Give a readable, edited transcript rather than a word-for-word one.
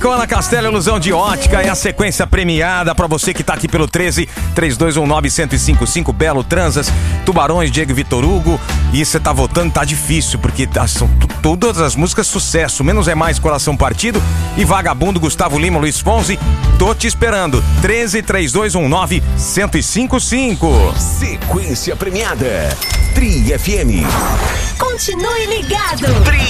Ana Castelo, ilusão de ótica, é a sequência premiada pra você que tá aqui pelo 13-3219-1055, Belo, Transas, Tubarões, Diego Vitor Hugo. E você tá votando, tá difícil, porque são todas as músicas sucesso. Menos é Mais, Coração Partido e Vagabundo, Gustavo Lima, Luiz Fonsi. Tô te esperando. 13-3219-1055. Sequência premiada. Tri FM. Continue ligado. Tri